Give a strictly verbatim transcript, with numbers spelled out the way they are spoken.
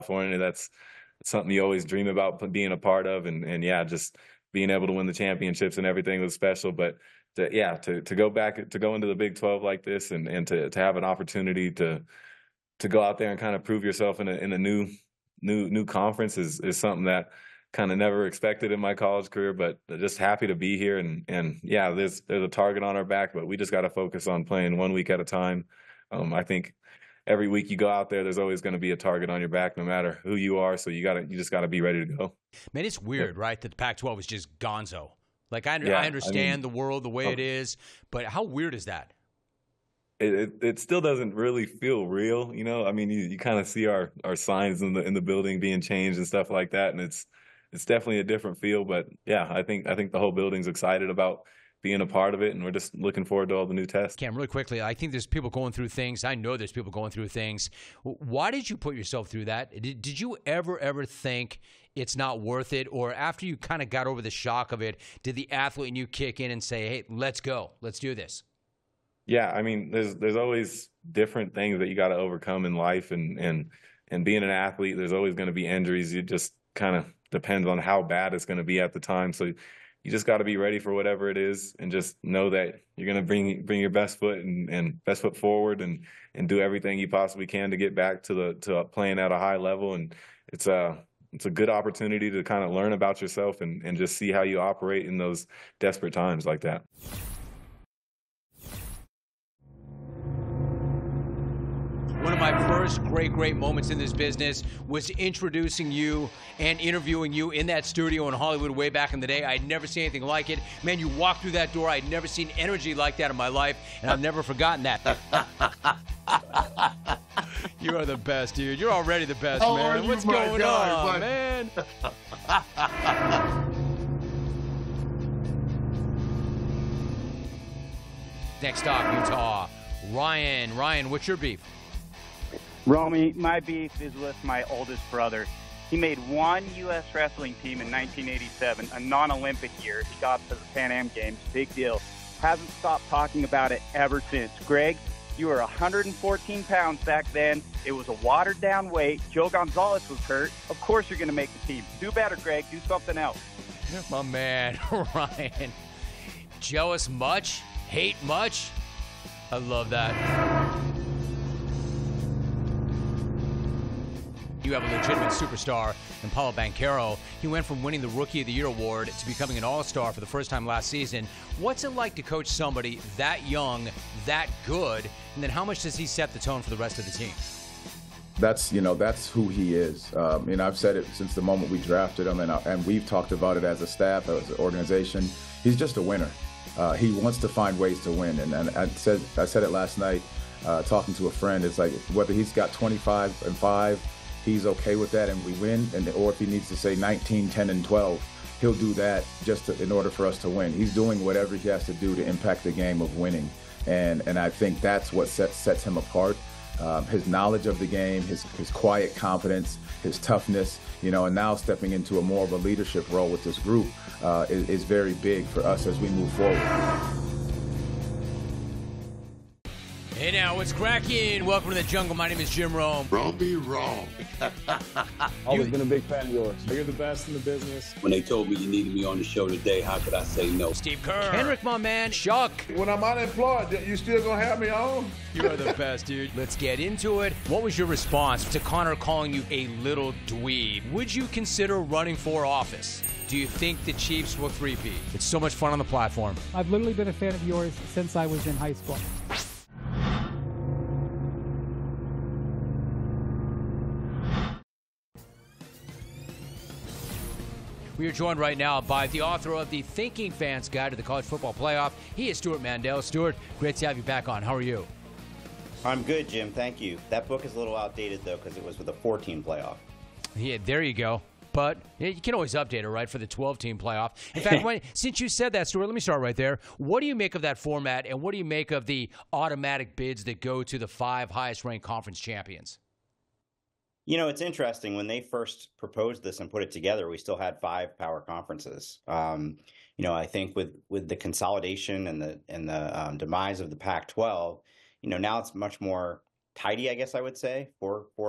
California. That's something you always dream about being a part of. And, and yeah, just being able to win the championships and everything was special. But to, yeah, to, to go back, to go into the Big twelve like this and, and to, to have an opportunity to, to go out there and kind of prove yourself in a, in a new, new, new conference is, is something that kind of never expected in my college career, but just happy to be here. And, and yeah, there's, there's a target on our back, but we just got to focus on playing one week at a time. Um, I think every week you go out there, there's always going to be a target on your back, no matter who you are. So you got to, you just got to be ready to go. Man, it's weird, yeah. right? That the Pac twelve is just gonzo. Like I, yeah, I understand I mean, the world the way oh, it is, but how weird is that? It, it, it still doesn't really feel real, you know. I mean, you, you kind of see our, our signs in the in the building being changed and stuff like that, and it's it's definitely a different feel. But yeah, I think I think the whole building's excited about being a part of it, and we're just looking forward to all the new tests. Cam, really quickly, I think there's people going through things. I know there's people going through things. Why did you put yourself through that? Did, did you ever ever think it's not worth it, or after you kind of got over the shock of it, did the athlete in you kick in and say, "Hey, let's go, let's do this"? Yeah, I mean, there's there's always different things that you got to overcome in life, and and and being an athlete, there's always going to be injuries. It just kind of depends on how bad it's going to be at the time. So you just got to be ready for whatever it is, and just know that you're going to bring bring your best foot and, and best foot forward, and and do everything you possibly can to get back to the to playing at a high level. And it's a it's a good opportunity to kind of learn about yourself and and just see how you operate in those desperate times like that. One of my first great, great moments in this business was introducing you and interviewing you in that studio in Hollywood way back in the day. I'd never seen anything like it. Man, you walked through that door. I'd never seen energy like that in my life, and I've never forgotten that. You are the best, dude. You're already the best, How man. are What's you, my going guy, on, my- man? Next stop, Utah. Ryan. Ryan, what's your beef? Romy, my beef is with my oldest brother. He made one U S wrestling team in nineteen eighty-seven, a non-Olympic year. He got to the Pan Am Games, big deal. Hasn't stopped talking about it ever since. Greg, you were one hundred fourteen pounds back then. It was a watered-down weight. Joe Gonzalez was hurt. Of course you're going to make the team. Do better, Greg. Do something else. My man, Ryan. Jealous much? Hate much? I love that. You have a legitimate superstar in Paulo Banchero. He went from winning the Rookie of the Year award to becoming an all-star for the first time last season. What's it like to coach somebody that young, that good, and then how much does he set the tone for the rest of the team? That's, you know, that's who he is. Um, and I've said it since the moment we drafted him, and, I, and we've talked about it as a staff, as an organization. He's just a winner. Uh, he wants to find ways to win. And, and I said I said it last night uh, talking to a friend. It's like whether he's got twenty-five and five, he's okay with that and we win, and or if he needs to say nineteen, ten, and twelve, he'll do that just to, in order for us to win. He's doing whatever he has to do to impact the game of winning. And and I think that's what sets, sets him apart. Um, his knowledge of the game, his, his quiet confidence, his toughness, you know, and now stepping into a more of a leadership role with this group uh, is, is very big for us as we move forward. Hey now, what's cracking? Welcome to the jungle. My name is Jim Rome. Romy wrong. Always been a big fan of yours. You're the best in the business. When they told me you needed me on the show today, how could I say no? Steve Kerr. Henrik, my man. Chuck. When I'm unemployed, you still gonna have me on? You are the best, dude. Let's get into it. What was your response to Connor calling you a little dweeb? Would you consider running for office? Do you think the Chiefs will three-peat? It's so much fun on the platform. I've literally been a fan of yours since I was in high school. We are joined right now by the author of the Thinking Fans Guide to the College Football Playoff. He is Stuart Mandel. Stuart, great to have you back on. How are you? I'm good, Jim. Thank you. That book is a little outdated, though, because it was with a four-team playoff. Yeah, there you go. But you can always update it, right, for the twelve-team playoff. In fact, when, since you said that, Stuart, let me start right there. What do you make of that format, and what do you make of the automatic bids that go to the five highest-ranked conference champions? You know, it's interesting. When they first proposed this and put it together, we still had five power conferences. Um, you know, I think with with the consolidation and the and the um, demise of the Pac twelve, you know, now it's much more tidy, I guess I would say, for for